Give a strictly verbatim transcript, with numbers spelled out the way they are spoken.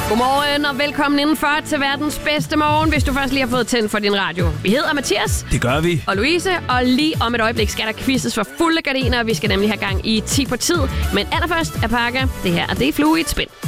Godmorgen og velkommen indenfor til verdens bedste morgen, hvis du først lige har fået tændt for din radio. Vi hedder Mathias. Det gør vi. Og Louise, og lige om et øjeblik skal der quizzes for fulde gardiner, og vi skal nemlig have gang i ti på tid. Men allerførst er pakke. Det her, og det er Flue i et spænd.